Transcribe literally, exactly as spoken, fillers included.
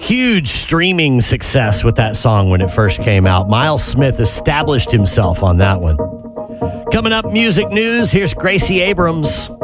huge streaming success with that song when it first came out. Miles Smith established himself on that one. Coming up, music news. Here's Gracie Abrams.